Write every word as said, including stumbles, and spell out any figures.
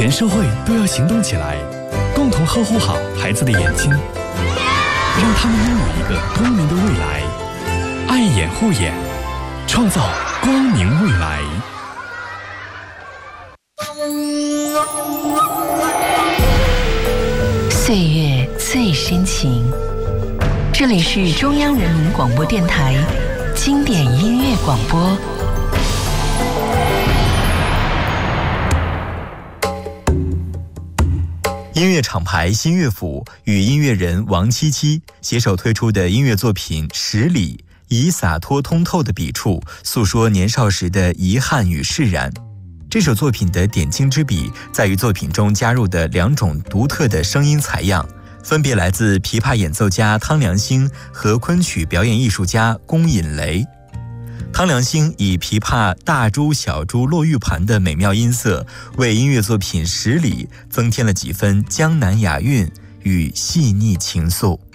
全社会都要行动起来，共同呵护好孩子的眼睛，让他们拥有一个光明的未来。爱眼护眼，创造光明未来。 岁月最深情，这里是中央人民广播电台经典音乐广播。 音乐厂牌新乐府与音乐人王七七携手推出的音乐作品《十里》，以洒脱通透的笔触诉说年少时的遗憾与释然。这首作品的点睛之笔在于作品中加入的两种独特的声音采样，分别来自琵琶演奏家汤良兴和昆曲表演艺术家龚引雷。汤良兴以琵琶大珠小珠落玉盘的美妙音色，为音乐作品《十里》增添了几分江南雅韵与细腻情愫。